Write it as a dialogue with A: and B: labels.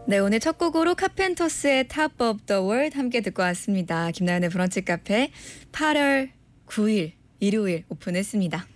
A: 네, 오늘 첫 곡으로 카펜터스의 Top of the World 함께 듣고 왔습니다. 김나연의 브런치 카페 8월 9일 일요일 오픈했습니다.